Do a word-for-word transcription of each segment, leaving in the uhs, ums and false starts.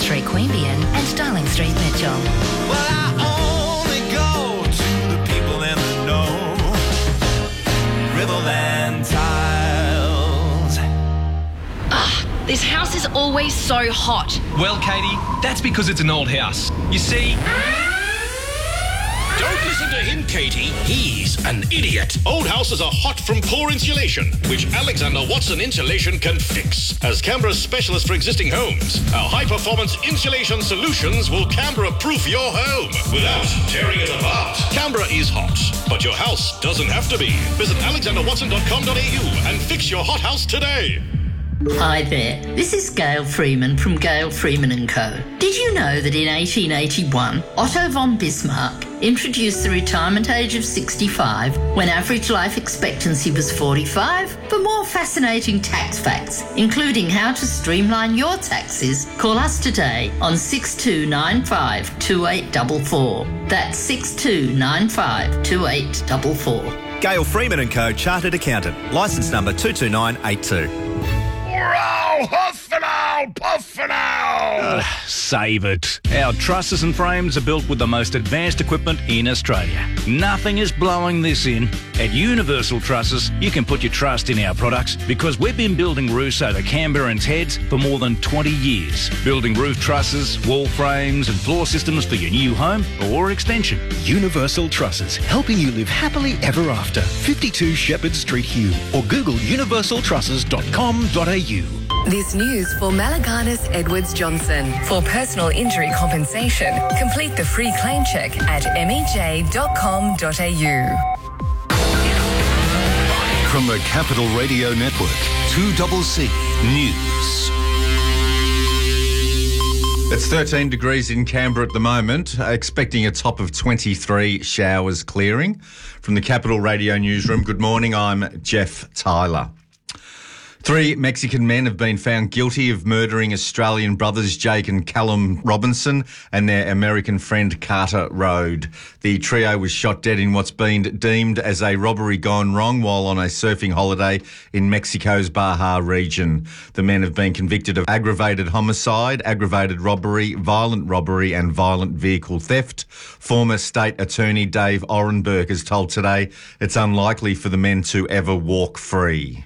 Street, Queanbeyan and Darling Street, Mitchell. Well, I only go to the people in the know. Riverland Tiles. Ah, this house is always so hot. Well, Katie, that's because it's an old house. You see... Don't listen to him, Katie. He's an idiot. Old houses are hot from poor insulation, which Alexander Watson Insulation can fix. As Canberra's specialist for existing homes, our high-performance insulation solutions will Canberra-proof your home without tearing it apart. Canberra is hot, but your house doesn't have to be. Visit alexander watson dot com dot a u and fix your hot house today. Hi there, this is Gail Freeman from Gail Freeman and Co. Did you know that in eighteen eighty-one, Otto von Bismarck introduced the retirement age of sixty-five when average life expectancy was forty-five? For more fascinating tax facts, including how to streamline your taxes, call us today on six two nine five two eight four four. That's six two nine five two eight four four. Gail Freeman and Co. Chartered Accountant. Licence number two two nine eight two. Wow, huff and owl, puff and owl. Uh, save it. Our trusses and frames are built with the most advanced equipment in Australia. Nothing is blowing this in. At Universal Trusses, you can put your trust in our products because we've been building roofs over Canberrans' heads for more than twenty years. Building roof trusses, wall frames and floor systems for your new home or extension. Universal Trusses, helping you live happily ever after. fifty-two Shepherd Street, Hume, or Google universal trusses dot com dot a u. This news for Malaganas Edwards Johnson. For personal injury compensation, complete the free claim check at m e j dot com dot a u. From the Capital Radio Network, two C C News. It's thirteen degrees in Canberra at the moment, expecting a top of twenty-three, showers clearing. From the Capital Radio Newsroom, good morning, I'm Jeff Tyler. Three Mexican men have been found guilty of murdering Australian brothers Jake and Callum Robinson and their American friend Carter Rode. The trio was shot dead in what's been deemed as a robbery gone wrong while on a surfing holiday in Mexico's Baja region. The men have been convicted of aggravated homicide, aggravated robbery, violent robbery and violent vehicle theft. Former State Attorney Dave Orenberg has told Today it's unlikely for the men to ever walk free.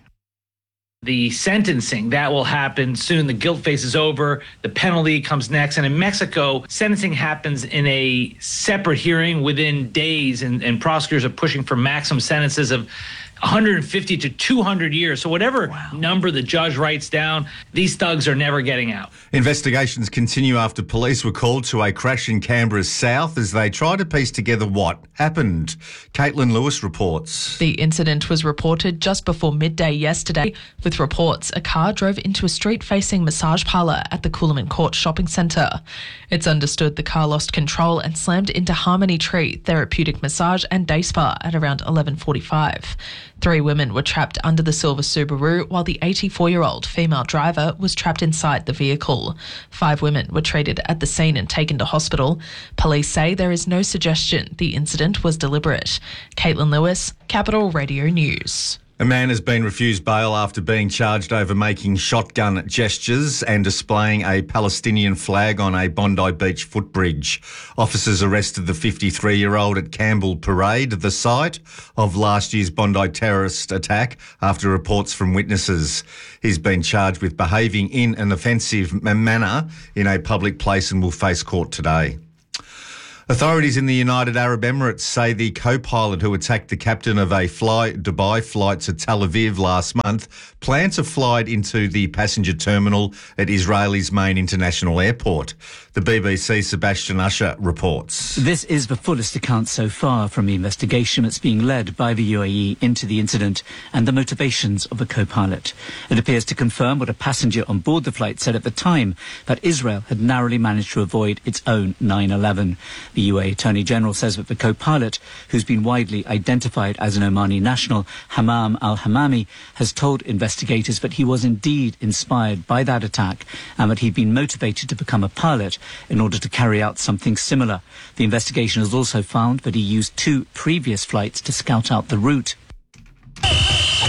The sentencing, that will happen soon. The guilt phase is over. The penalty comes next. And in Mexico, sentencing happens in a separate hearing within days, and, and prosecutors are pushing for maximum sentences of one hundred fifty to two hundred years. So whatever wow. number the judge writes down, these thugs are never getting out. Investigations continue after police were called to a crash in Canberra's south as they try to piece together what happened. Caitlin Lewis reports. The incident was reported just before midday yesterday, with reports a car drove into a street-facing massage parlour at the Coolaman Court shopping centre. It's understood the car lost control and slammed into Harmony Tree Therapeutic Massage and Day Spa at around eleven forty-five. Three women were trapped under the silver Subaru, while the eighty-four-year-old female driver was trapped inside the vehicle. Five women were treated at the scene and taken to hospital. Police say there is no suggestion the incident was deliberate. Caitlin Lewis, Capital Radio News. A man has been refused bail after being charged over making shotgun gestures and displaying a Palestinian flag on a Bondi Beach footbridge. Officers arrested the fifty-three-year-old at Campbell Parade, the site of last year's Bondi terrorist attack, after reports from witnesses. He's been charged with behaving in an offensive manner in a public place and will face court today. Authorities in the United Arab Emirates say the co-pilot who attacked the captain of a Fly Dubai flight to Tel Aviv last month planned to fly it into the passenger terminal at Israel's main international airport. The B B C's Sebastian Usher reports. This is the fullest account so far from the investigation that's being led by the U A E into the incident and the motivations of the co-pilot. It appears to confirm what a passenger on board the flight said at the time, that Israel had narrowly managed to avoid its own nine eleven. The U A E Attorney General says that the co-pilot, who's been widely identified as an Omani national, Hammam al-Hammami, has told investigators that he was indeed inspired by that attack and that he'd been motivated to become a pilot in order to carry out something similar. The investigation has also found that he used two previous flights to scout out the route.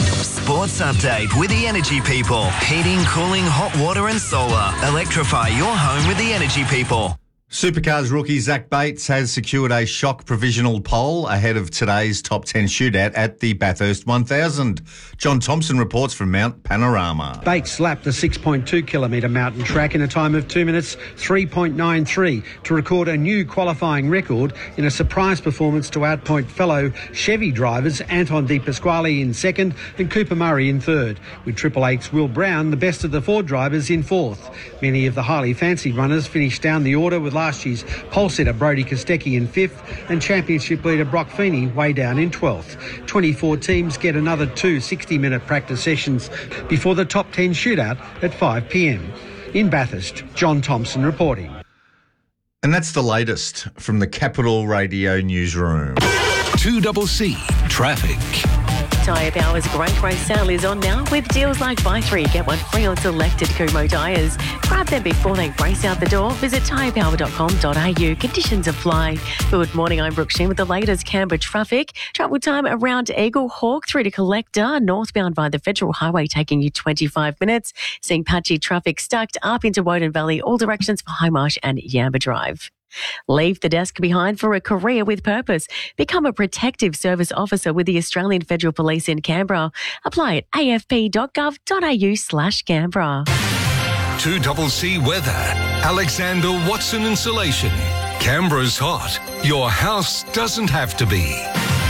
Sports Update with the Energy People. Heating, cooling, hot water and solar. Electrify your home with the Energy People. Supercars rookie Zach Bates has secured a shock provisional pole ahead of today's top ten shootout at the Bathurst one thousand. John Thompson reports from Mount Panorama. Bates slapped the six point two kilometre mountain track in a time of two minutes three point nine three to record a new qualifying record in a surprise performance to outpoint fellow Chevy drivers Anton De Pasquale in second and Cooper Murray in third, with Triple Eight's Will Brown the best of the four drivers in fourth. Many of the highly fancied runners finished down the order, with last year's pole sitter Brody Kostecki in fifth and championship leader Brock Feeney way down in twelfth. twenty-four teams get another two sixty-minute practice sessions before the top ten shootout at five p m. In Bathurst, John Thompson reporting. And that's the latest from the Capital Radio newsroom. two C C Traffic. Tyre Power's Great Race Sale is on now with deals like buy three, get one free on selected Kumho tyres. Grab them before they race out the door. Visit tyre power dot com dot a u. Conditions apply. Good morning, I'm Brooke Sheen with the latest Canberra traffic. Travel time around Eagle Hawk through to Collector, northbound by the Federal Highway taking you twenty-five minutes. Seeing patchy traffic stacked up into Woden Valley, all directions for High Marsh and Yamba Drive. Leave the desk behind for a career with purpose. Become a protective service officer with the Australian Federal Police in Canberra. Apply at a f p dot gov dot a u slash Canberra. two C C Weather. Alexander Watson Insulation. Canberra's hot. Your house doesn't have to be.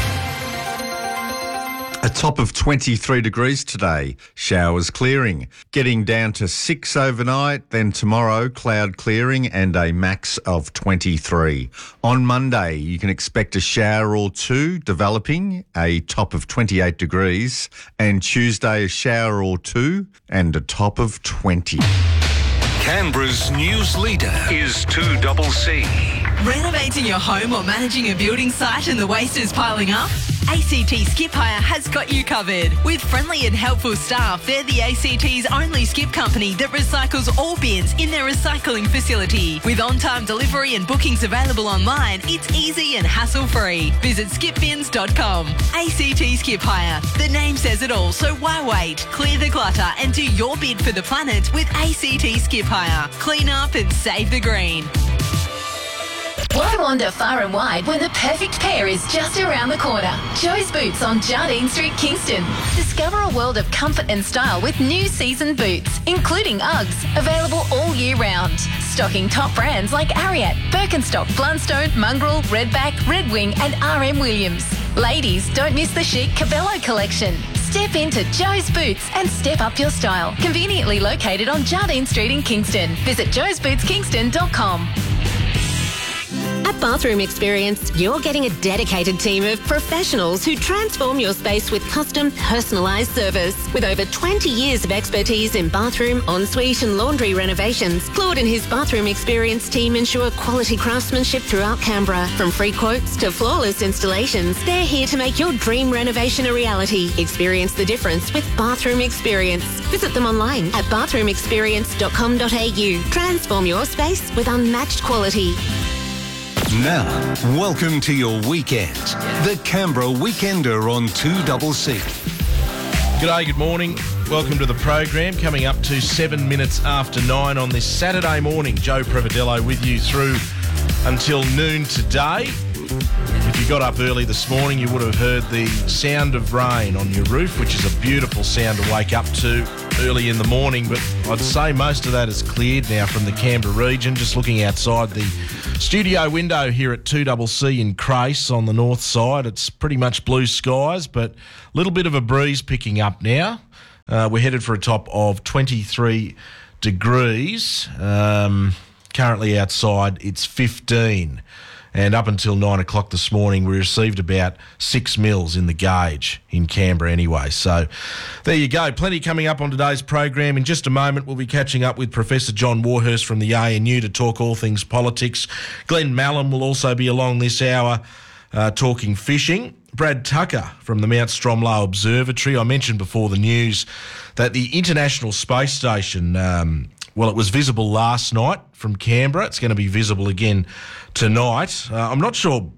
A top of twenty-three degrees today, showers clearing. Getting down to six overnight, then tomorrow cloud clearing and a max of twenty-three. On Monday, you can expect a shower or two developing, a top of twenty-eight degrees, and Tuesday a shower or two and a top of twenty. Canberra's news leader is two C C. Renovating your home or managing a building site and the waste is piling up? A C T Skip Hire has got you covered. With friendly and helpful staff, they're the A C T's only skip company that recycles all bins in their recycling facility. With on-time delivery and bookings available online, it's easy and hassle-free. Visit skip bins dot com. A C T Skip Hire. The name says it all, so why wait? Clear the clutter and do your bid for the planet with A C T Skip Hire. Clean up and save the green. Why wander far and wide when the perfect pair is just around the corner? Joe's Boots on Jardine Street, Kingston. Discover a world of comfort and style with new season boots, including Uggs, available all year round. Stocking top brands like Ariat, Birkenstock, Blundstone, Mongrel, Redback, Red Wing and R M Williams. Ladies, don't miss the chic Cabello collection. Step into Joe's Boots and step up your style. Conveniently located on Jardine Street in Kingston. Visit joes boots kingston dot com. At Bathroom Experience, you're getting a dedicated team of professionals who transform your space with custom, personalised service. With over twenty years of expertise in bathroom, ensuite and laundry renovations, Claude and his Bathroom Experience team ensure quality craftsmanship throughout Canberra. From free quotes to flawless installations, they're here to make your dream renovation a reality. Experience the difference with Bathroom Experience. Visit them online at bathroom experience dot com dot a u. Transform your space with unmatched quality. Now, welcome to your weekend. The Canberra Weekender on two C C. G'day, good morning. Welcome to the program. Coming up to seven minutes after nine on this Saturday morning. Joe Prevedello with you through until noon today. If you got up early this morning, you would have heard the sound of rain on your roof, which is a beautiful sound to wake up to early in the morning. But I'd say most of that is cleared now from the Canberra region. Just looking outside the studio window here at two C C in Crace on the north side, it's pretty much blue skies, but a little bit of a breeze picking up now. Uh, we're headed for a top of twenty-three degrees. Um, currently outside, it's fifteen. And up until nine o'clock this morning, we received about six mils in the gauge in Canberra anyway. So there you go. Plenty coming up on today's program. In just a moment, we'll be catching up with Professor John Warhurst from the A N U to talk all things politics. Glenn Mallum will also be along this hour uh, talking fishing. Brad Tucker from the Mount Stromlo Observatory. I mentioned before the news that the International Space Station, um, well, it was visible last night from Canberra. It's going to be visible again tonight. Uh, I'm not sure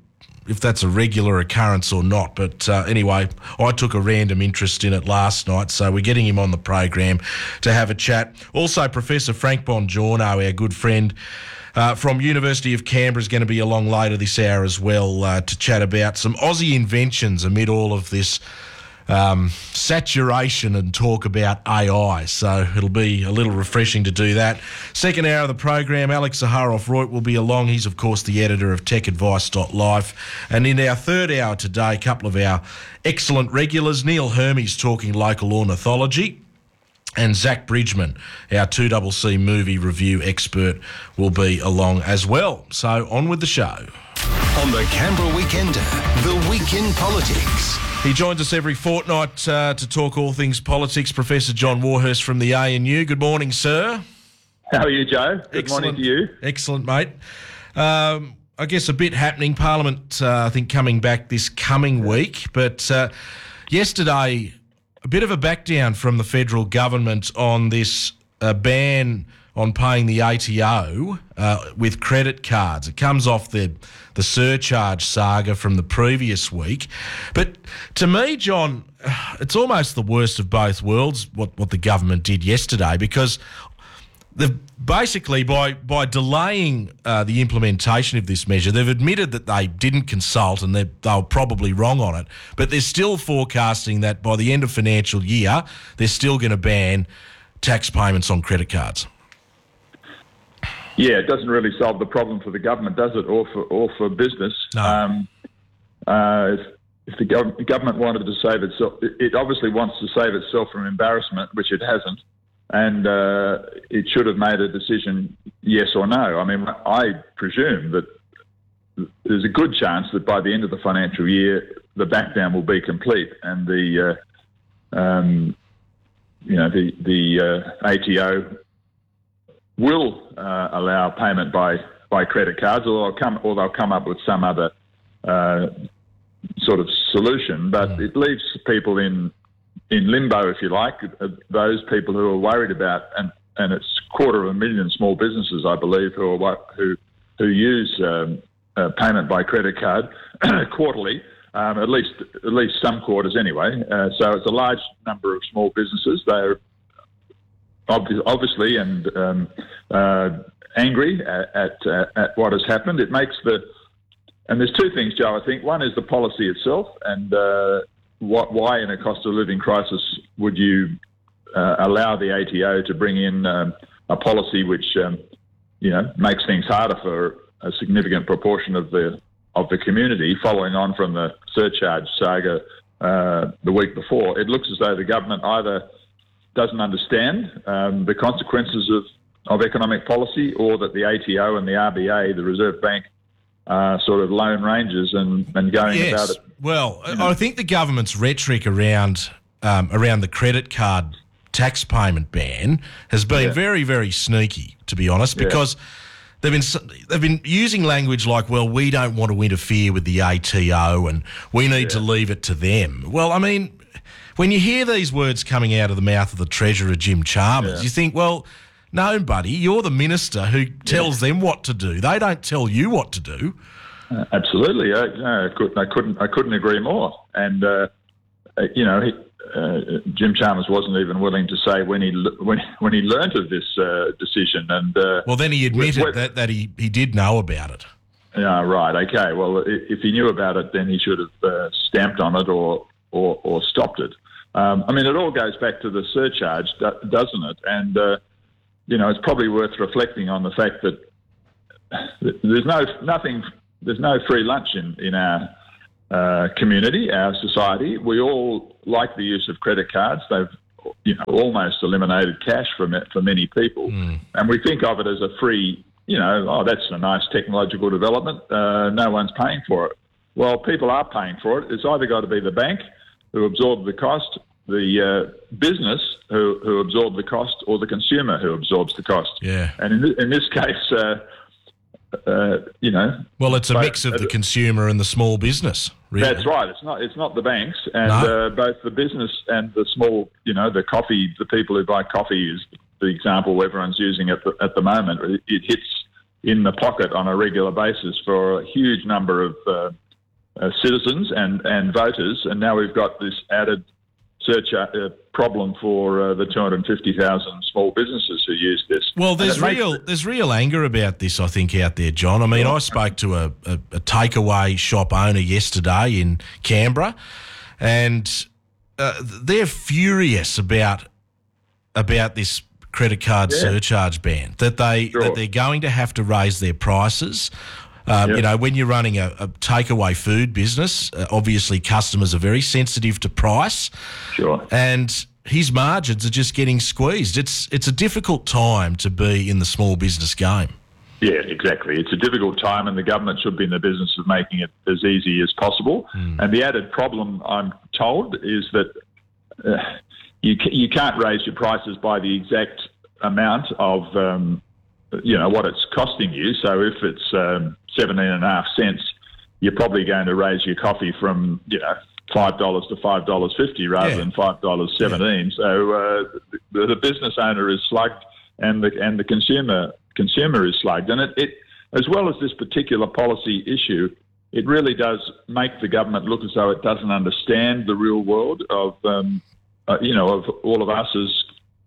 if that's a regular occurrence or not. But uh, anyway, I took a random interest in it last night, so we're getting him on the program to have a chat. Also, Professor Frank Bongiorno, our good friend uh, from University of Canberra, is going to be along later this hour as well uh, to chat about some Aussie inventions amid all of this Um, saturation and talk about A I, so it'll be a little refreshing to do that. Second hour of the program, Alex Zaharoff-Reut will be along. He's, of course, the editor of tech advice dot life. And in our third hour today, a couple of our excellent regulars, Neil Hermes talking local ornithology, and Zach Bridgman, our two C C movie review expert, will be along as well. So on with the show. On the Canberra Weekender, the Week in Politics. He joins us every fortnight uh, to talk all things politics. Professor John Warhurst from the A N U. Good morning, sir. How are you, Joe? Good Excellent. morning to you. Excellent, mate. Um, I guess a bit happening. Parliament, uh, I think, coming back this coming week. But uh, yesterday, a bit of a back down from the federal government on this uh, ban on paying the A T O uh, with credit cards. It comes off the the surcharge saga from the previous week. But to me, John, it's almost the worst of both worlds, what, what the government did yesterday, because they've basically, by, by delaying uh, the implementation of this measure, they've admitted that they didn't consult and they they were probably wrong on it, but they're still forecasting that by the end of financial year, they're still going to ban tax payments on credit cards. Yeah, it doesn't really solve the problem for the government, does it, or for or for business? No. Um, uh, if, if the, gov- the government wanted to save itself, it, it obviously wants to save itself from embarrassment, which it hasn't, and uh, it should have made a decision, yes or no. I mean, I presume that there's a good chance that by the end of the financial year, the backdown will be complete, and the uh, um, you know the the uh, A T O will uh, allow payment by, by credit cards, or they'll come or they'll come up with some other uh, sort of solution. But mm. it leaves people in in limbo, if you like. Uh, those people who are worried about, and, and it's a quarter of a million small businesses, I believe, who are who who use um, uh, payment by credit card quarterly. Um, at least at least some quarters anyway. Uh, so it's a large number of small businesses. They're obviously and um, uh, angry at at, uh, at what has happened. It makes the and there's two things, Joe. I think one is the policy itself, and uh, what, why in a cost of living crisis would you uh, allow the A T O to bring in um, a policy which um, you know makes things harder for a significant proportion of the of the community, following on from the surcharge saga uh, the week before. It looks as though the government either doesn't understand um, the consequences of, of economic policy, or that the A T O and the R B A, the Reserve Bank, are sort of lone rangers and, and going yes. about it. Well, you know. I think the government's rhetoric around um, around the credit card tax payment ban has been yeah. very, very sneaky, to be honest, because yeah. they've been they've been using language like, well, we don't want to interfere with the A T O and we need yeah. to leave it to them. Well, I mean, when you hear these words coming out of the mouth of the Treasurer, Jim Chalmers, yeah. you think, well, no, buddy, you're the minister who tells yeah. them what to do. They don't tell you what to do. Uh, absolutely. I, no, I, couldn't, I, couldn't, I couldn't agree more. And, uh, you know, he, uh, Jim Chalmers wasn't even willing to say when he when, when he learnt of this uh, decision. And uh, Well, then he admitted when, that, that he, he did know about it. Yeah, right. Okay. Well, if he knew about it, then he should have uh, stamped on it or, or, or stopped it. Um, I mean, it all goes back to the surcharge, doesn't it? And, uh, you know, it's probably worth reflecting on the fact that there's no nothing, there's no free lunch in, in our uh, community, our society. We all like the use of credit cards. They've, you know, almost eliminated cash for, for many people. Mm. And we think of it as a free, you know, oh, that's a nice technological development. Uh, no one's paying for it. Well, people are paying for it. It's either got to be the bank who absorb the cost, the uh, business who, who absorb the cost, or the consumer who absorbs the cost. Yeah. And in, th- in this case, uh, uh, you know... Well, it's a mix of the consumer and the small business, really. That's right. It's not It's not the banks. And no. uh, both the business and the small, you know, the coffee, the people who buy coffee is the example everyone's using at the, at the moment. It, it hits in the pocket on a regular basis for a huge number of... Uh, uh, citizens and, and voters, and now we've got this added search uh, problem for uh, the two hundred fifty thousand small businesses who use this. Well, there's makes- real there's real anger about this, I think, out there, John. I mean, I spoke to a, a, a takeaway shop owner yesterday in Canberra, and uh, they're furious about about this credit card Yeah. surcharge ban, that they Sure. that they're going to have to raise their prices. Um, Yep. You know, when you're running a, a takeaway food business, uh, obviously customers are very sensitive to price. Sure. And his margins are just getting squeezed. It's it's a difficult time to be in the small business game. Yeah, exactly. It's a difficult time, and the government should be in the business of making it as easy as possible. And the added problem, I'm told, is that uh, you ca- you can't raise your prices by the exact amount of um, you know what it's costing you. So if it's um, seventeen and a half cents, you're probably going to raise your coffee from you know five dollars to five dollars fifty rather Yeah. than five dollars seventeen. So uh, the, the business owner is slugged, and the and the consumer consumer is slugged, and it, it as well as this particular policy issue, it really does make the government look as though it doesn't understand the real world of um, uh, you know of all of us as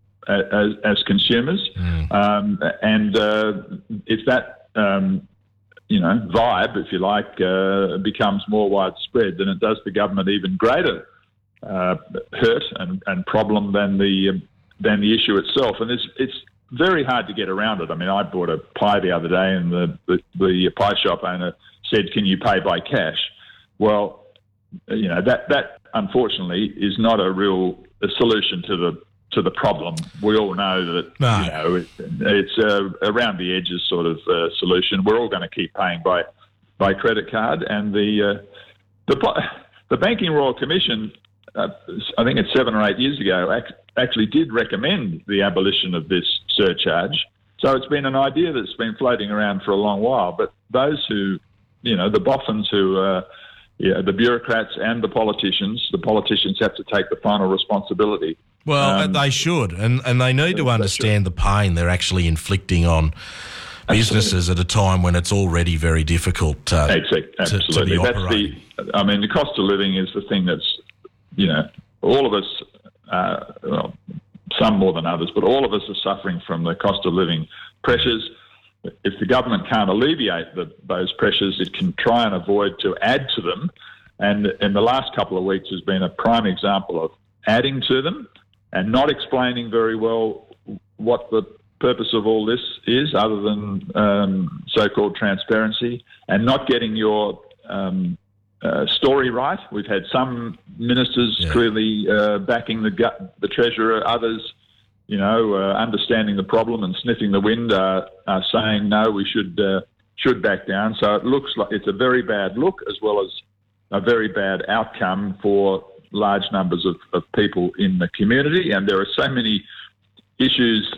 as, as consumers, um, and uh, if that um, you know vibe, if you like, uh, becomes more widespread, then it does the government even greater uh, hurt and, and problem than the um, than the issue itself. And it's it's very hard to get around it. I mean, I bought a pie the other day, and the the, the pie shop owner said, "Can you pay by cash?" Well, you know that that unfortunately is not a real a solution to the to the problem. We all know that No. you know it, it's a around the edges sort of uh, solution. We're all going to keep paying by by credit card, and the uh, the po- the Banking Royal Commission, uh, I think it's seven or eight years ago, ac- actually did recommend the abolition of this surcharge. So it's been an idea that's been floating around for a long while. But those who, you know, the boffins who, uh, yeah, the bureaucrats and the politicians, the politicians have to take the final responsibility. Well, Um, they should, and, and they need to understand the pain they're actually inflicting on businesses at a time when it's already very difficult uh, Exactly. to, to Absolutely. be That's operating. the. I mean, the cost of living is the thing that's, you know, all of us, uh, well, some more than others, but all of us are suffering from the cost of living pressures. If the government can't alleviate the, those pressures, it can try and avoid to add to them. And in the last couple of weeks has been a prime example of adding to them and not explaining very well what the purpose of all this is, other than um, so-called transparency, and not getting your um, uh, story right. We've had some ministers Yeah. clearly uh, backing the gu- the treasurer, others, you know, uh, understanding the problem and sniffing the wind, uh, are saying no, we should uh, should back down. So it looks like it's a very bad look, as well as a very bad outcome for large numbers of, of people in the community. And there are so many issues.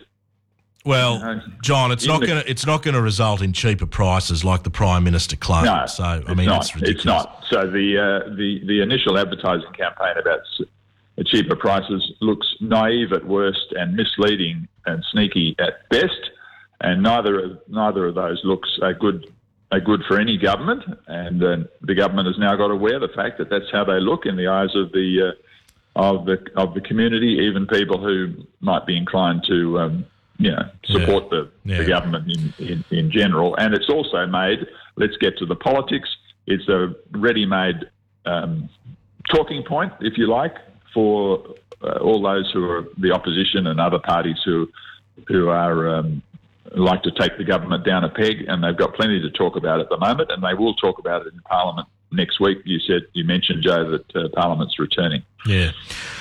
Well, you know, John, it's in not the- going to it's not going to result in cheaper prices like the Prime Minister claimed. No, so I it's mean, not. it's ridiculous. It's not. So the uh, the the initial advertising campaign about s- cheaper prices looks naive at worst and misleading and sneaky at best. And neither of, neither of those looks are good are good for any government. And uh, the government has now got to wear the fact that that's how they look in the eyes of the uh, of the of the community, even people who might be inclined to. Um, you know, support Yeah. the, Yeah. the government in, in, in general. And it's also made, let's get to the politics, it's a ready-made um, talking point, if you like, for uh, all those who are the opposition and other parties who who are um, like to take the government down a peg, and they've got plenty to talk about at the moment, and they will talk about it in Parliament next week. You said, you mentioned, Joe, that uh, Parliament's returning. Yeah.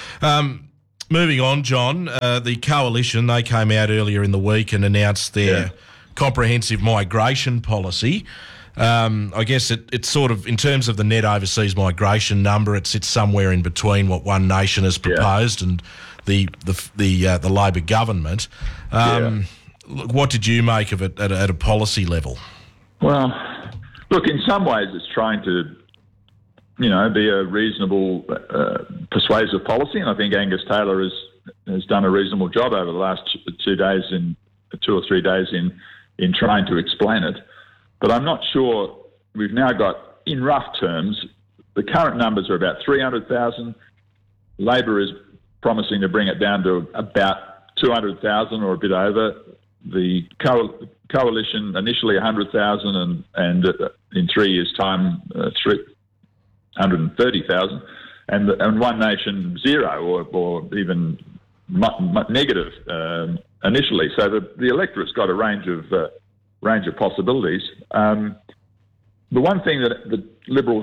Um, moving on, John, uh, the Coalition, they came out earlier in the week and announced their Yeah. comprehensive migration policy. Um, I guess it, it's sort of, in terms of the net overseas migration number, it sits somewhere in between what One Nation has proposed and the the the, uh, the Labor government. Um, look, what did you make of it at a, at a policy level? Well, look, in some ways it's trying to, you know, be a reasonable, uh, persuasive policy, and I think Angus Taylor has has done a reasonable job over the last t- two days, in two or three days, in in trying to explain it. But I'm not sure we've now got, in rough terms, the current numbers are about three hundred thousand. Labor is promising to bring it down to about two hundred thousand or a bit over. The co- coalition initially one hundred thousand, and and uh, in three years' time, uh, three hundred thirty thousand, and and One Nation zero or, or even mu- mu- negative um, initially. So the, the electorate's got a range of uh, range of possibilities. Um, the one thing that the Liberals,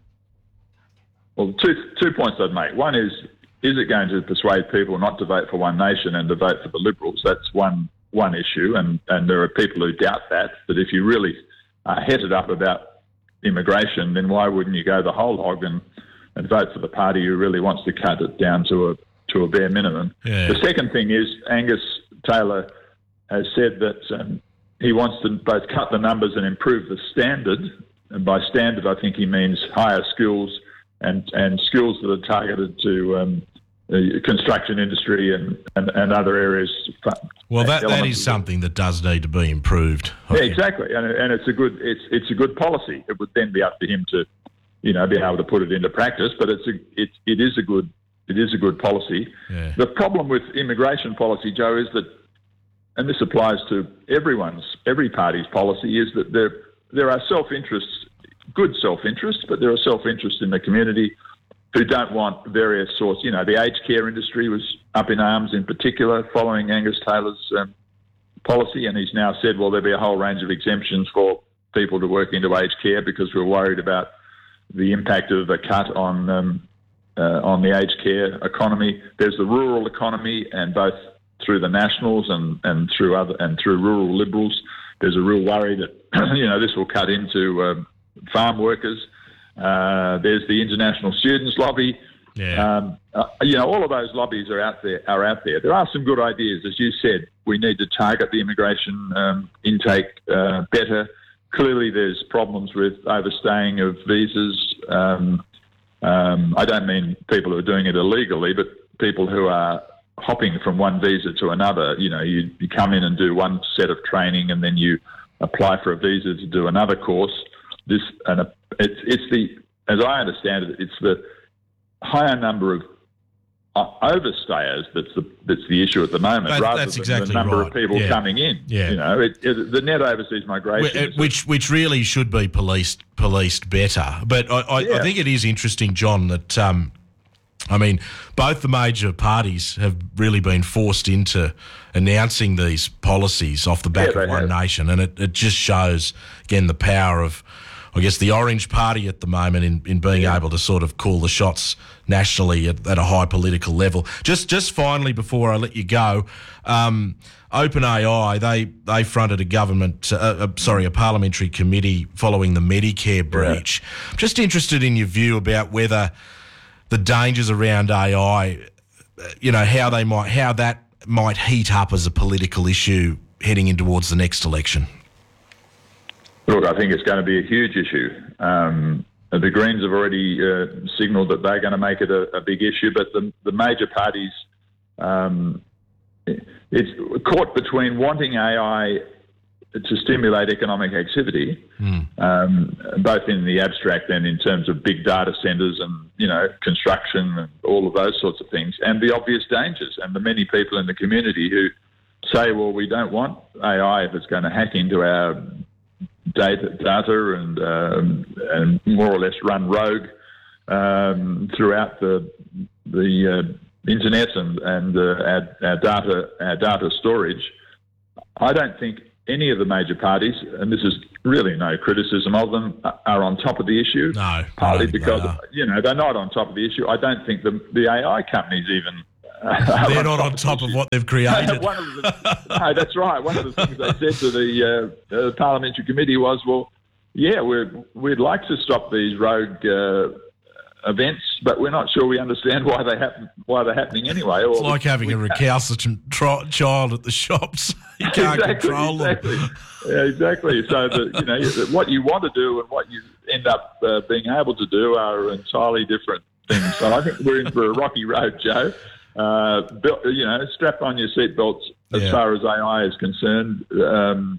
well, two two points I'd make. One is, is it going to persuade people not to vote for One Nation and to vote for the Liberals? That's one one issue, and, and there are people who doubt that, that if you really are headed up about immigration, then why wouldn't you go the whole hog and, and vote for the party who really wants to cut it down to a to a bare minimum? Yeah. The second thing is Angus Taylor has said that um, he wants to both cut the numbers and improve the standard, and by standard I think he means higher skills and, and skills that are targeted to um, the construction industry and, and, and other areas. Well, that, that is something that does need to be improved. Yeah, exactly, and, and it's a good it's it's a good policy. It would then be up to him to, you know, be able to put it into practice. But it's a it it is a good it is a good policy. Yeah. The problem with immigration policy, Joe, is that, and this applies to everyone's every party's policy, is that there there are self interests, good self interests, but there are self interests in the community who don't want various sorts. You know, the aged care industry was up in arms in particular following Angus Taylor's um, policy, and he's now said, well, there'll be a whole range of exemptions for people to work into aged care because we're worried about the impact of a cut on um, uh, on the aged care economy. There's the rural economy, and both through the Nationals and, and through other and through rural Liberals, there's a real worry that you know this will cut into um, farm workers. Uh, there's the International Students Lobby. Yeah. Um, uh, you know, all of those lobbies are out there. Are out there. There are some good ideas, as you said. We need to target the immigration um, intake uh, better. Clearly, there's problems with overstaying of visas. Um, um, I don't mean people who are doing it illegally, but people who are hopping from one visa to another. You know, you, you come in and do one set of training, and then you apply for a visa to do another course. This and a, it's it's the as I understand it, it's the higher number of uh, overstayers that's the that's the issue at the moment, That- rather that's than exactly the number right. of people Yeah. coming in. Yeah. You know, it, it, the net overseas migration. Wh- Which which really should be policed policed better. But I, I, I Yeah. think it is interesting, John, that um, I mean, both the major parties have really been forced into announcing these policies off the back Yeah, of they One have. Nation, and it, it just shows again the power of, I guess, the Orange Party at the moment in, in being able to sort of call the shots nationally at, at a high political level. Just just finally, before I let you go, um, OpenAI, they they fronted a government, uh, uh, sorry, a parliamentary committee following the Medicare breach. I'm just interested in your view about whether the dangers around A I, uh, you know, how they might, how that might heat up as a political issue heading in towards the next election. Look, I think it's going to be a huge issue. Um, the Greens have already uh, signalled that they're going to make it a, a big issue, but the, the major parties, um, it's caught between wanting A I to stimulate economic activity, um, both in the abstract and in terms of big data centres and, you know, construction and all of those sorts of things, and the obvious dangers, and the many people in the community who say, well, we don't want A I if it's going to hack into our data, data and um, and more or less run rogue um, throughout the the uh, internet and and uh, our, our data our data storage. I don't think any of the major parties, and this is really no criticism of them, are on top of the issue. No, partly no, because they are. you know they're not on top of the issue. I don't think the the A I companies even. They're not on top of what they've created. One of the, no, that's right. One of the things they said to the uh, uh, parliamentary committee was, "Well, yeah, we'd we'd like to stop these rogue uh, events, but we're not sure we understand why they happen, why they're happening anyway." Or It's like having a recalcitrant tro- child at the shops. You can't exactly, control exactly. them. Yeah, exactly. So the, you know what you want to do and what you end up uh, being able to do are entirely different things. So I think we're in for a rocky road, Joe. Uh, belt, you know, strap on your seatbelts as Yeah. far as A I is concerned. Um,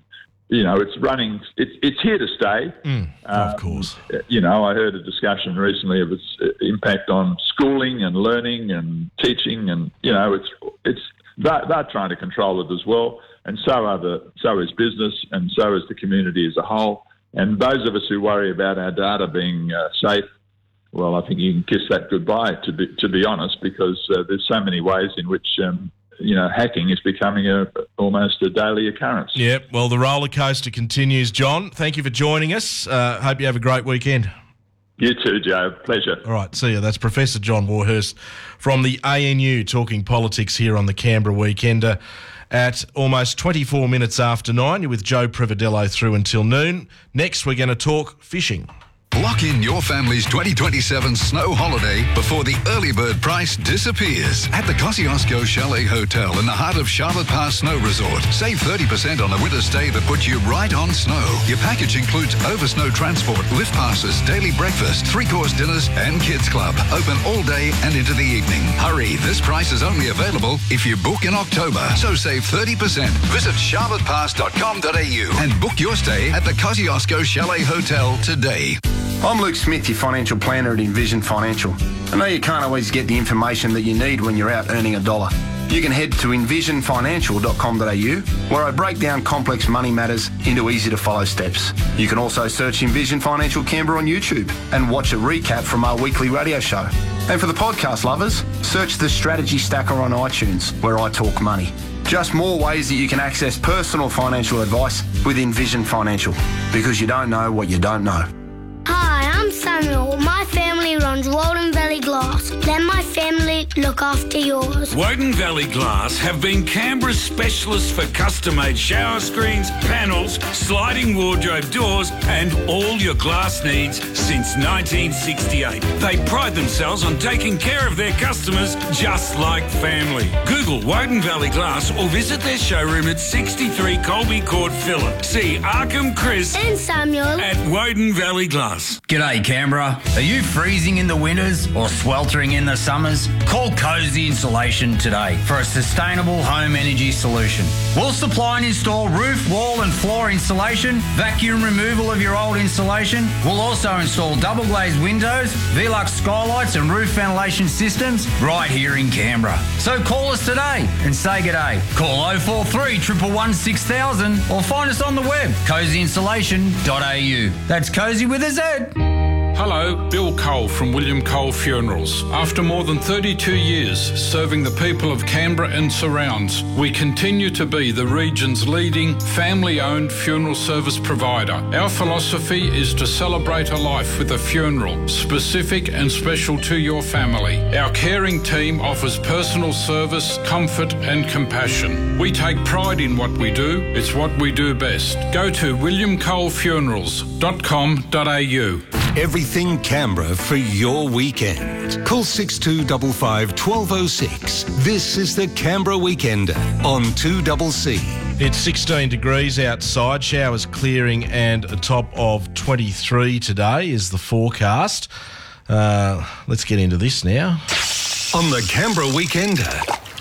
you know, it's running. It's it's here to stay. Mm, um, of course. You know, I heard a discussion recently of its impact on schooling and learning and teaching, and you know, it's it's they're, they're trying to control it as well, and so are the so is business, and so is the community as a whole. And those of us who worry about our data being uh, safe, well, I think you can kiss that goodbye. To be to be honest, because uh, there's so many ways in which. Um, you know, hacking is becoming a almost a daily occurrence. Yep. Well, the roller coaster continues. John, thank you for joining us. Uh, hope you have a great weekend. You too, Joe. Pleasure. All right. See you. That's Professor John Warhurst from the A N U talking politics here on the Canberra Weekender at almost twenty-four minutes after nine. You're with Joe Privadello through until noon. Next, we're going to talk fishing. Lock in your family's twenty twenty-seven snow holiday before the early bird price disappears at the Kosciuszko Chalet Hotel in the heart of Charlotte Pass Snow Resort. Save thirty percent on a winter stay that puts you right on snow. Your package includes over snow transport, lift passes, daily breakfast, three-course dinners and kids club. Open all day and into the evening. Hurry, this price is only available if you book in October. So save thirty percent. Visit charlotte pass dot com dot a u and book your stay at the Kosciuszko Chalet Hotel today. I'm Luke Smith, your financial planner at Envision Financial. I know you can't always get the information that you need when you're out earning a dollar. You can head to envision financial dot com dot a u, where I break down complex money matters into easy-to-follow steps. You can also search Envision Financial Canberra on YouTube and watch a recap from our weekly radio show. And for the podcast lovers, search the Strategy Stacker on iTunes, where I talk money. Just more ways that you can access personal financial advice with Envision Financial, because you don't know what you don't know. Hi, I'm Samuel. My family runs Walden Valley Glass. Let my family look after yours. Woden Valley Glass have been Canberra's specialists for custom-made shower screens, panels, sliding wardrobe doors and all your glass needs since nineteen sixty-eight. They pride themselves on taking care of their customers just like family. Google Woden Valley Glass or visit their showroom at sixty-three Colby Court, Phillip. See Arkham Chris and Samuel at Woden Valley Glass. G'day Canberra. Are you freezing in the winters or sweltering in the summers? Call Cozy Insulation today for a sustainable home energy solution. We'll supply and install roof, wall and floor insulation, vacuum removal of your old insulation. We'll also install double glazed windows, Velux skylights and roof ventilation systems right here in Canberra. So call us today and say g'day. Call oh four three, one one one, six thousand or find us on the web, cozy insulation dot a u. That's Cozy with a Z. Hello, Bill Cole from William Cole Funerals. After more than thirty-two years serving the people of Canberra and surrounds, we continue to be the region's leading family-owned funeral service provider. Our philosophy is to celebrate a life with a funeral, specific and special to your family. Our caring team offers personal service, comfort and compassion. We take pride in what we do. It's what we do best. Go to william cole funerals dot com dot a u. Everything Canberra for your weekend. Call six two five five, one two oh six. This is the Canberra Weekender on two C C. It's sixteen degrees outside, showers clearing and a top of twenty-three today is the forecast. Uh, let's get into this now. On the Canberra Weekender,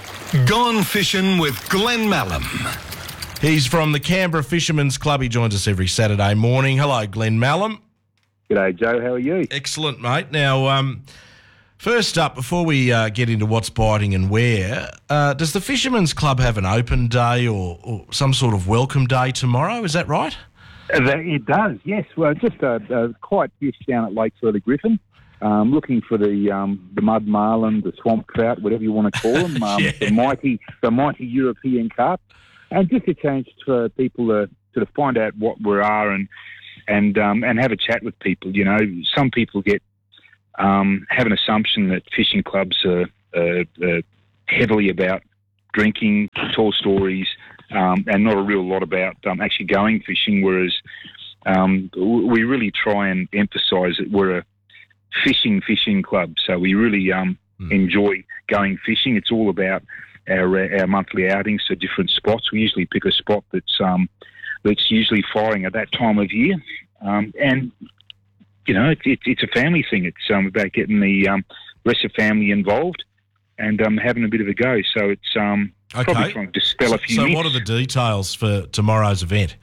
Gone Fishing with Glenn Mallam. He's from the Canberra Fishermen's Club. He joins us every Saturday morning. Hello, Glenn Mallam. G'day, Joe. How are you? Excellent, mate. Now, um, first up, before we uh, get into what's biting and where, uh, does the Fishermen's Club have an open day or, or some sort of welcome day tomorrow? Is that right? It does, yes. Well, just a, a quiet fish down at Lake Furley Griffin. Um, looking for the um, the mud marlin, the swamp trout, whatever you want to call them, um, yeah. the mighty the mighty European carp, and just a chance for people to sort of find out what we are and and um, and have a chat with people. You know, some people get um, have an assumption that fishing clubs are, are, are heavily about drinking, tall stories, um, and not a real lot about um, actually going fishing. Whereas um, we really try and emphasise that we're a fishing fishing club, so we really um, mm. enjoy going fishing. It's all about our our monthly outings to different spots. We usually pick a spot that's um, that's usually firing at that time of year, um, and you know it, it, it's a family thing. It's um, about getting the um, rest of the family involved and um, having a bit of a go. So it's um, okay. probably trying to dispel a few So myths. What are the details for tomorrow's event?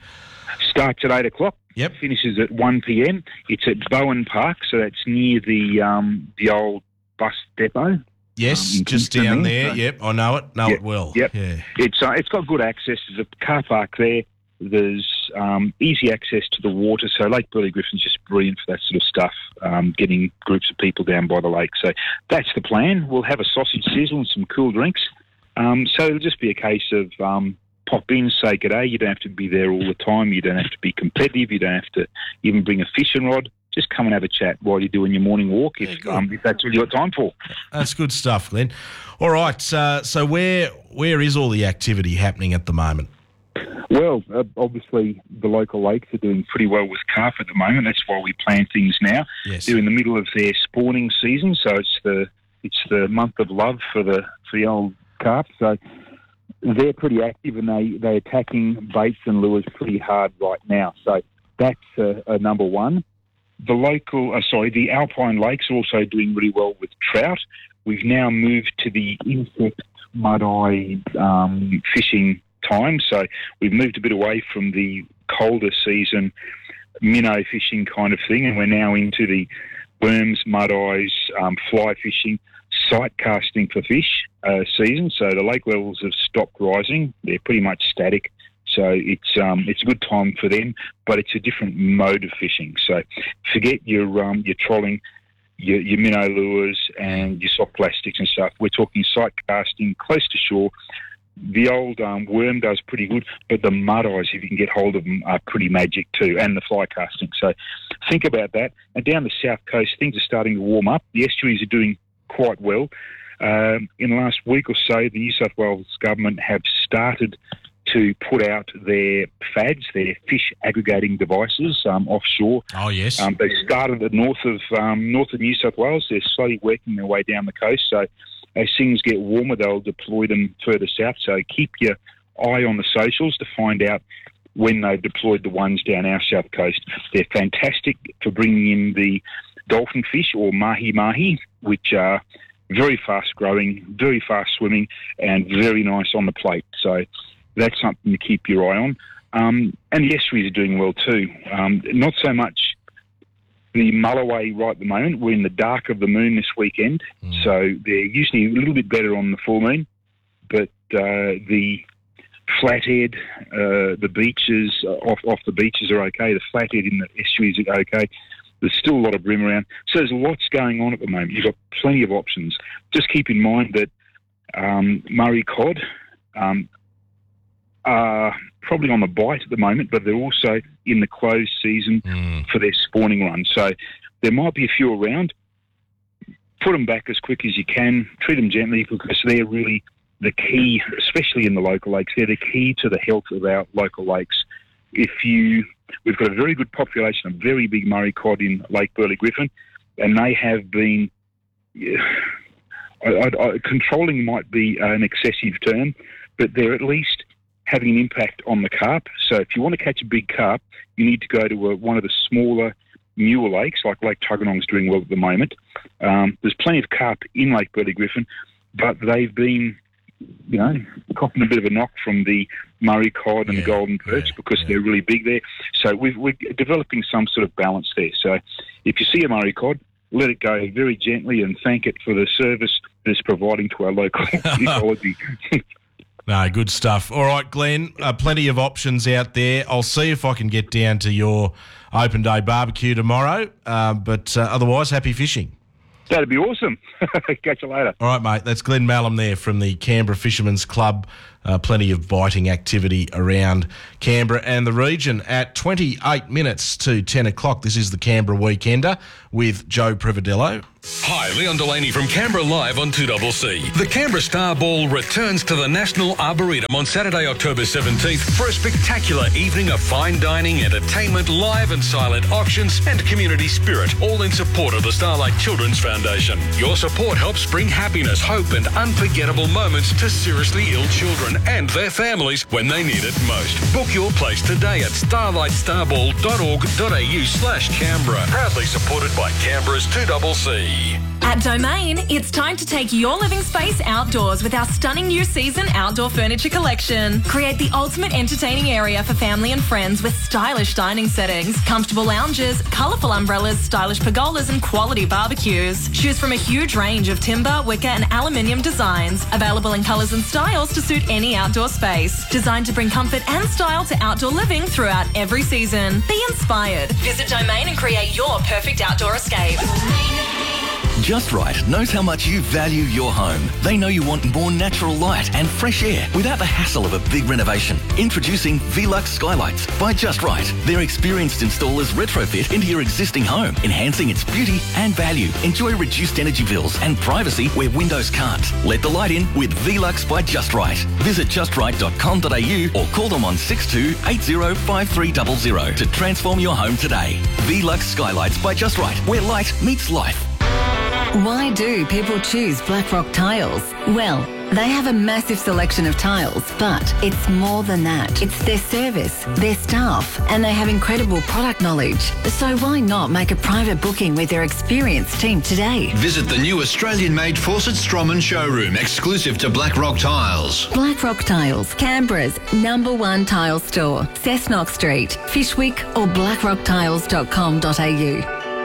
Starts at eight o'clock. Yep. Finishes at one p.m. It's at Bowen Park, so that's near the um, the old bus depot. Yes, um, just Kingston down there, there. so- Yep, I know it. Know Yep, it well. Yep. Yeah. It's uh, it's got good access. There's a car park there. There's um, easy access to the water. So Lake Burley Griffin's just brilliant for that sort of stuff, um, getting groups of people down by the lake. So that's the plan. We'll have a sausage sizzle and some cool drinks. Um, so it'll just be a case of um, pop in, say g'day. You don't have to be there all the time. You don't have to be competitive. You don't have to even bring a fishing rod. Just come and have a chat while you're doing your morning walk, if, um, if that's all you've got time for. That's good stuff, Glenn. All right, uh, so where where is all the activity happening at the moment? Well, uh, obviously the local lakes are doing pretty well with carp at the moment. That's why we plan things now. Yes. They're in the middle of their spawning season, so it's the it's the month of love for the for the old carp. So they're pretty active and they they're attacking baits and lures pretty hard right now. So that's a, a number one. The local, uh, sorry, the alpine lakes are also doing really well with trout. We've now moved to the insect mud-eye um, fishing time, so we've moved a bit away from the colder season minnow fishing kind of thing, and we're now into the worms, mud-eyes, um, fly fishing, sight casting for fish uh, season. So the lake levels have stopped rising; they're pretty much static. So it's um, it's a good time for them, but it's a different mode of fishing. So forget your um, your trolling, your, your minnow lures and your soft plastics and stuff. We're talking sight casting close to shore. The old um, worm does pretty good, but the mud eyes, if you can get hold of them, are pretty magic too, and the fly casting. So think about that. And down the south coast, things are starting to warm up. The estuaries are doing quite well. Um, in the last week or so, the New South Wales government have started to put out their F A Ds, their fish aggregating devices, um, offshore. Oh, yes. Um, they started at north of um, north of New South Wales. They're slowly working their way down the coast. So as things get warmer, they'll deploy them further south. So keep your eye on the socials to find out when they've deployed the ones down our south coast. They're fantastic for bringing in the dolphin fish or mahi-mahi, which are very fast growing, very fast swimming, and very nice on the plate. So that's something to keep your eye on. Um, and the estuaries are doing well too. Um, not so much the Mulloway right at the moment. We're in the dark of the moon this weekend, mm. so they're usually a little bit better on the full moon. But uh, the flathead, uh, the beaches, uh, off, off the beaches are okay. The flathead in the estuaries are okay. There's still a lot of bream around. So there's lots going on at the moment. You've got plenty of options. Just keep in mind that um, Murray cod, um, are probably on the bite at the moment, but they're also in the closed season mm. for their spawning run. So there might be a few around. Put them back as quick as you can. Treat them gently because they're really the key, especially in the local lakes. They're the key to the health of our local lakes. If you, we've got a very good population of very big Murray cod in Lake Burley Griffin, and they have been, yeah, I, I, I, controlling might be an excessive term, but they're at least having an impact on the carp. So if you want to catch a big carp, you need to go to a, one of the smaller, newer lakes, like Lake Tuggeranong's doing well at the moment. Um, there's plenty of carp in Lake Burley Griffin, but they've been, you know, copping a bit of a knock from the Murray cod and yeah, the golden perch yeah, because yeah. they're really big there. So we've, we're developing some sort of balance there. So if you see a Murray cod, let it go very gently and thank it for the service that it's providing to our local ecology. No, good stuff. All right, Glenn, uh, plenty of options out there. I'll see if I can get down to your open day barbecue tomorrow. Uh, but uh, otherwise, happy fishing. That'd be awesome. Catch you later. All right, mate. That's Glenn Mallam there from the Canberra Fishermen's Club. Uh, plenty of biting activity around Canberra and the region. At twenty-eight minutes to ten o'clock, this is the Canberra Weekender with Joe Prividello. Hi, Leon Delaney from Canberra Live on two C C. The Canberra Star Ball returns to the National Arboretum on Saturday, October seventeenth for a spectacular evening of fine dining, entertainment, live and silent auctions and community spirit, all in support of the Starlight Children's Foundation. Your support helps bring happiness, hope and unforgettable moments to seriously ill children children and their families when they need it most. Book your place today at starlight starball dot org dot a u slash Canberra. Proudly supported by Canberra's two C C. At Domain, it's time to take your living space outdoors with our stunning new season outdoor furniture collection. Create the ultimate entertaining area for family and friends with stylish dining settings, comfortable lounges, colourful umbrellas, stylish pergolas and quality barbecues. Choose from a huge range of timber, wicker and aluminium designs, available in colours and styles to suit any outdoor space. Designed to bring comfort and style to outdoor living throughout every season. Be inspired. Visit Domain and create your perfect outdoor escape. Just Right knows how much you value your home. They know you want more natural light and fresh air without the hassle of a big renovation. Introducing Velux Skylights by Just Right. Their experienced installers retrofit into your existing home, enhancing its beauty and value. Enjoy reduced energy bills and privacy where windows can't. Let the light in with Velux by Just Right. Visit just right dot com dot a u or call them on six two eight zero five three zero zero to transform your home today. Velux Skylights by Just Right, where light meets life. Why do people choose Blackrock Tiles? Well, they have a massive selection of tiles, but it's more than that. It's their service, their staff, and they have incredible product knowledge. So why not make a private booking with their experienced team today? Visit the new Australian-made Fawcett Stroman showroom, exclusive to Blackrock Tiles. Blackrock Tiles, Canberra's number one tile store. Cessnock Street, Fishwick or blackrock tiles dot com dot a u.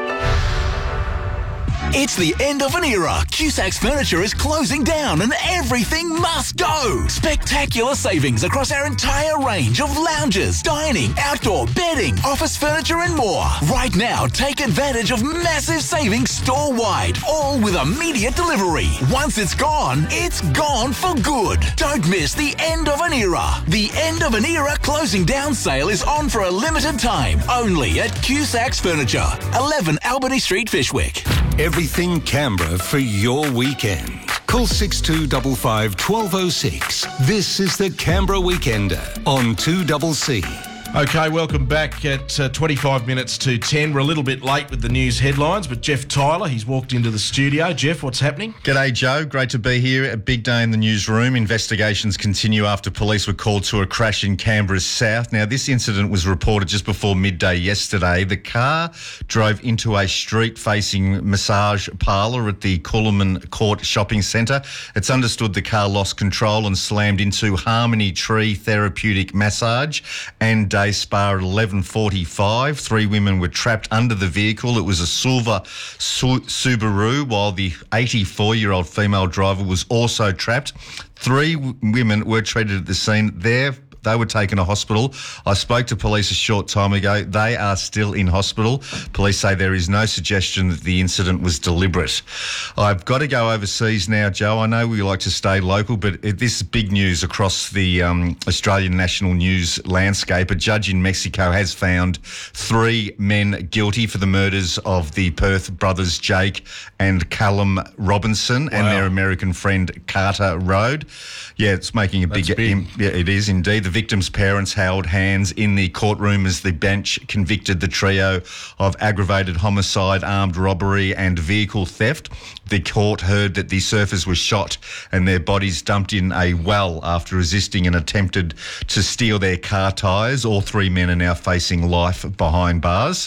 It's the end of an era. Cusac's Furniture is closing down and everything must go. Spectacular savings across our entire range of lounges, dining, outdoor, bedding, office furniture and more. Right now, take advantage of massive savings store-wide, all with immediate delivery. Once it's gone, it's gone for good. Don't miss the end of an era. The end of an era closing down sale is on for a limited time, only at Cusac's Furniture, eleven Albany Street, Fishwick. Everything Canberra for your weekend. Call six two five five, one two zero six. This is the Canberra Weekender on two C C. Okay, welcome back at uh, twenty-five minutes to ten. We're a little bit late with the news headlines, but Jeff Tyler, he's walked into the studio. Jeff, what's happening? G'day, Joe. Great to be here. A big day in the newsroom. Investigations continue after police were called to a crash in Canberra's south. Now, this incident was reported just before midday yesterday. The car drove into a street-facing massage parlour at the Coolman Court Shopping Centre. It's understood the car lost control and slammed into Harmony Tree Therapeutic Massage and Day Spa at eleven forty-five. Three women were trapped under the vehicle. It was a silver Su- Subaru, while the eighty-four-year-old female driver was also trapped. Three w- women were treated at the scene. There, they were taken to hospital. I spoke to police a short time ago. They are still in hospital. Police say there is no suggestion that the incident was deliberate. I've got to go overseas now, Joe. I know we like to stay local, but it, this is big news across the um, Australian national news landscape. A judge in Mexico has found three men guilty for the murders of the Perth brothers Jake and Callum Robinson wow. and their American friend Carter Rode. Yeah, it's making a big... big. Im- yeah, it is indeed. The victims' parents held hands in the courtroom as the bench convicted the trio of aggravated homicide, armed robbery and vehicle theft. The court heard that the surfers were shot and their bodies dumped in a well after resisting and attempted to steal their car tyres. All three men are now facing life behind bars.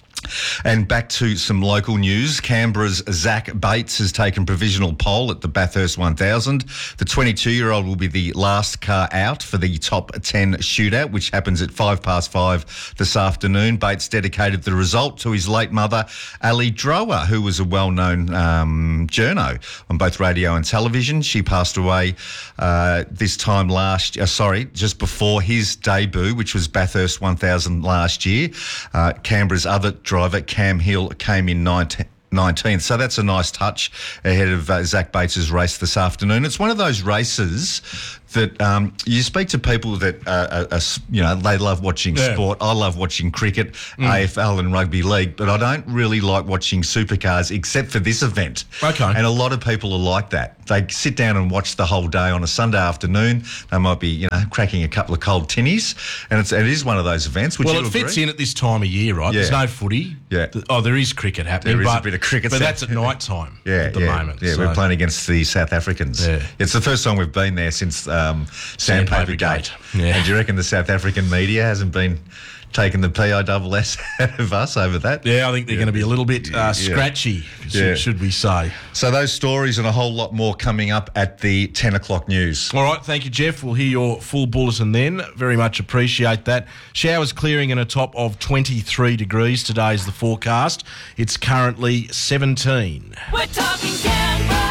And back to some local news. Canberra's Zach Bates has taken provisional pole at the Bathurst one thousand. The twenty-two-year-old will be the last car out for the top ten shootout, which happens at five past five this afternoon. Bates dedicated the result to his late mother, Ali Drower, who was a well-known um, journo on both radio and television. She passed away uh, this time last, uh, sorry, just before his debut, which was Bathurst one thousand last year. Uh, Canberra's other driver, Cam Hill, came in nineteenth. So that's a nice touch ahead of uh, Zach Bates's race this afternoon. It's one of those races that um, you speak to people that, uh, are, are, you know, they love watching yeah. sport. I love watching cricket, mm. A F L and rugby league, but I don't really like watching supercars except for this event. Okay. And a lot of people are like that. They sit down and watch the whole day on a Sunday afternoon. They might be, you know, cracking a couple of cold tinnies. And it's, it is one of those events. Would well, you it agree? fits in at this time of year, right? Yeah. There's no footy. Yeah. Oh, there is cricket happening. There is but, a bit of cricket. But that's at night time yeah, at the yeah, moment. Yeah, so. we're playing against the South Africans. Yeah. It's the first time we've been there since... Uh, um, Sandpaper Gate. Yeah. And do you reckon the South African media hasn't been taking the P I S S out of us over that? Yeah, I think they're Yeah. going to be a little bit uh, Yeah. scratchy, should, Yeah. should we say. So those stories and a whole lot more coming up at the ten o'clock news. All right, thank you, Jeff. We'll hear your full bulletin then. Very much appreciate that. Showers clearing and a top of twenty-three degrees. Today is the forecast. It's currently seventeen. We're talking Canberra.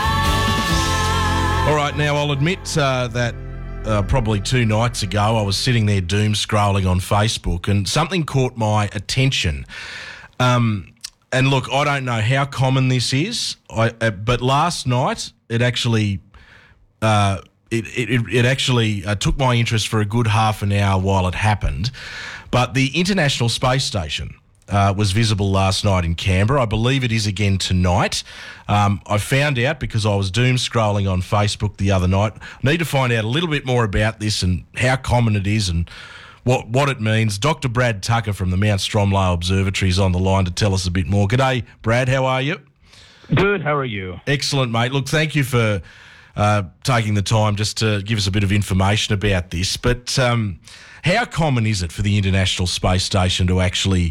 All right, now I'll admit uh, that uh, probably two nights ago I was sitting there doom scrolling on Facebook and something caught my attention. Um, and look, I don't know how common this is, I, uh, but last night it actually uh, it, it, it actually uh, took my interest for a good half an hour while it happened. But the International Space Station Uh, was visible last night in Canberra. I believe it is again tonight. Um, I found out because I was doom scrolling on Facebook the other night. I need to find out a little bit more about this and how common it is and what what it means. Doctor Brad Tucker from the Mount Stromlo Observatory is on the line to tell us a bit more. G'day, Brad. How are you? Good. How are you? Excellent, mate. Look, thank you for uh, taking the time just to give us a bit of information about this. But um, how common is it for the International Space Station to actually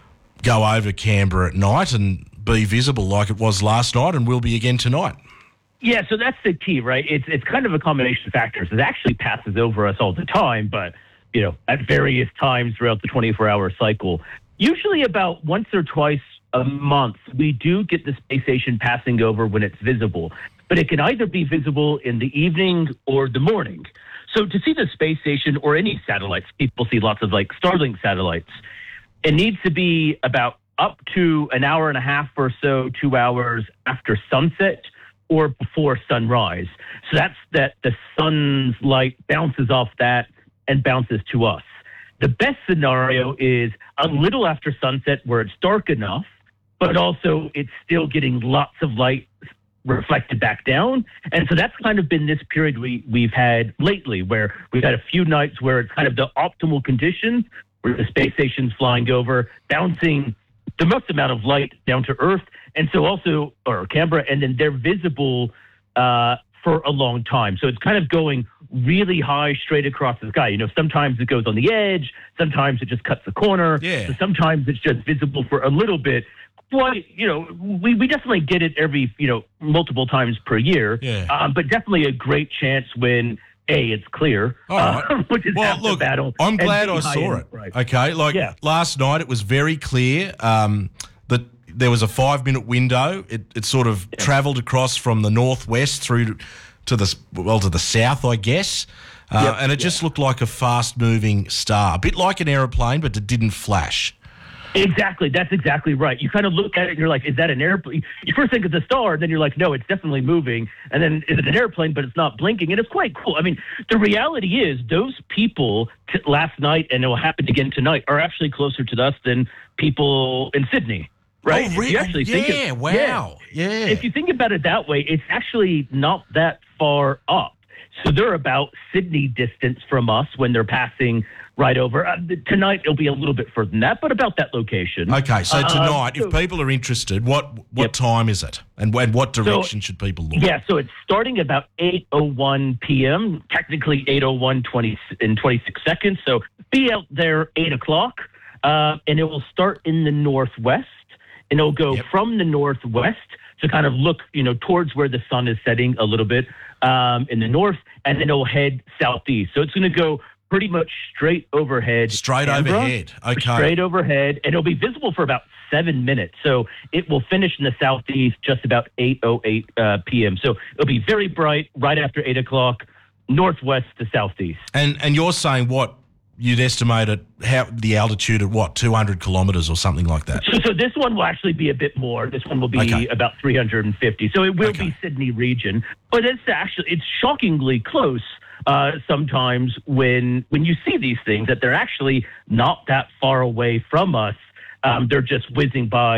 go over Canberra at night and be visible like it was last night and will be again tonight? Yeah, so that's the key, right? It's it's kind of a combination of factors. It actually passes over us all the time, but, you know, at various times throughout the twenty-four hour cycle. Usually about once or twice a month, we do get the space station passing over when it's visible. But it can either be visible in the evening or the morning. So to see the space station or any satellites, people see lots of like Starlink satellites, it needs to be about up to an hour and a half or so, two hours after sunset or before sunrise. So that's that the sun's light bounces off that and bounces to us. The best scenario is a little after sunset where it's dark enough, but also it's still getting lots of light reflected back down. And so that's kind of been this period we, we've had lately, where we've had a few nights where it's kind of the optimal condition, where the space station's flying over, bouncing the most amount of light down to Earth, and so also, or Canberra, and then they're visible uh, for a long time. So it's kind of going really high straight across the sky. You know, sometimes it goes on the edge, sometimes it just cuts the corner, Yeah. so sometimes it's just visible for a little bit. Quite, you know, we, we definitely get it every, you know, multiple times per year, Yeah. um, but definitely a great chance when A, it's clear, All right. uh, which is Well, half the look, battle. I'm and glad B, I high saw end, it. right. Okay, like Yeah. last night it was very clear um, that there was a five-minute window. It, it sort of travelled across from the northwest through to, to the well to the south, I guess, uh, Yep, and it just looked like a fast-moving star, a bit like an aeroplane, but it didn't flash. Exactly. That's exactly right. You kind of look at it and you're like, is that an airplane? You first think it's a star, then you're like, no, it's definitely moving. And then is it an airplane, but it's not blinking? And it's quite cool. I mean, the reality is those people t- last night, and it will happen again tonight, are actually closer to us than people in Sydney. Right? Oh, If you actually think yeah, of- wow. Yeah. If you think about it that way, it's actually not that far up. So they're about Sydney distance from us when they're passing right over. Uh, tonight it'll be a little bit further than that, but about that location. Okay, so Uh, tonight, so- if people are interested, what what time is it, and when, what direction should people look? Yeah, so it's starting about eight oh one p.m., technically eight oh one twenty in twenty-six seconds. So be out there eight o'clock, uh, and it will start in the northwest, and it'll go from the northwest to kind of look, you know, towards where the sun is setting a little bit um, in the north, and then it'll head southeast. So it's going to go pretty much straight overhead. Straight Canberra, overhead, okay. Straight overhead, and it'll be visible for about seven minutes. So it will finish in the southeast just about eight oh eight uh, p.m. So it'll be very bright right after eight o'clock, northwest to southeast. And and you're saying what you'd estimate it, how the altitude at what, two hundred kilometres or something like that? So, so this one will actually be a bit more. This one will be Okay. about three hundred fifty. So it will be Sydney region, but it's actually it's shockingly close. Uh, sometimes when when you see these things that they're actually not that far away from us, um, they're just whizzing by at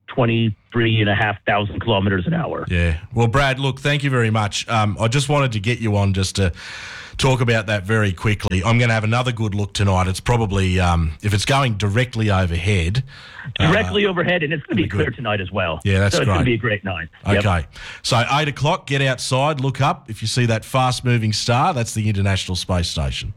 twenty-three and a half thousand kilometers an hour. Yeah. Well, Brad, look, thank you very much. Um, I just wanted to get you on just to talk about that very quickly. I'm going to have another good look tonight. It's probably, um, if it's going directly overhead. Directly uh, overhead, and it's going to be good. clear tonight as well. Yeah, that's so it's great. going to be a great night. Yep. Okay. So eight o'clock, get outside, look up. If you see that fast-moving star, that's the International Space Station.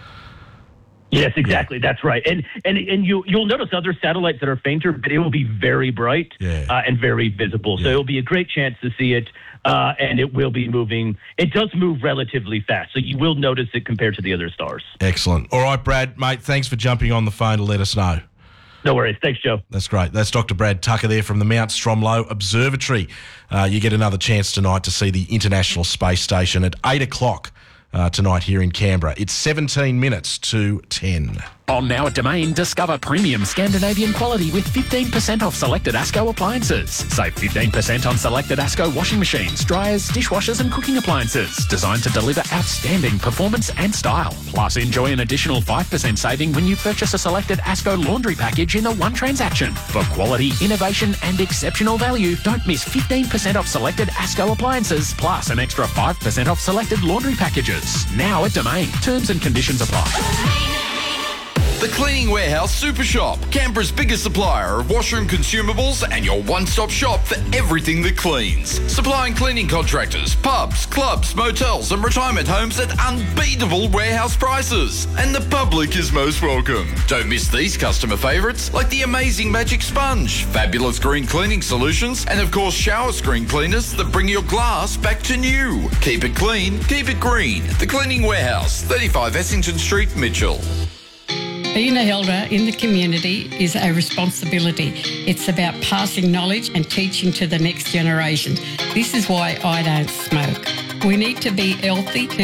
Yes, exactly. Yeah. That's right. And and and you you'll notice other satellites that are fainter, but it will be very bright yeah. uh, and very visible. So Yeah. it'll be a great chance to see it, uh, and it will be moving. It does move relatively fast, so you will notice it compared to the other stars. Excellent. All right, Brad, mate, thanks for jumping on the phone to let us know. No worries. Thanks, Joe. That's great. That's Doctor Brad Tucker there from the Mount Stromlo Observatory. Uh, you get another chance tonight to see the International Space Station at eight o'clock uh, tonight here in Canberra. It's seventeen minutes to ten. On now at Domain, discover premium Scandinavian quality with fifteen percent off selected ASCO appliances. Save fifteen percent on selected ASCO washing machines, dryers, dishwashers and cooking appliances. Designed to deliver outstanding performance and style. Plus, enjoy an additional five percent saving when you purchase a selected ASCO laundry package in the one transaction. For quality, innovation and exceptional value, don't miss fifteen percent off selected ASCO appliances, plus an extra five percent off selected laundry packages. Now at Domain. Terms and conditions apply. The Cleaning Warehouse Super Shop, Canberra's biggest supplier of washroom consumables and your one-stop shop for everything that cleans. Supplying cleaning contractors, pubs, clubs, motels and retirement homes at unbeatable warehouse prices. And the public is most welcome. Don't miss these customer favourites like the amazing Magic Sponge, fabulous green cleaning solutions and of course shower screen cleaners that bring your glass back to new. Keep it clean, keep it green. The Cleaning Warehouse, thirty-five Essington Street, Mitchell. Being a elder in the community is a responsibility. It's about passing knowledge and teaching to the next generation. This is why I don't smoke. We need to be healthy.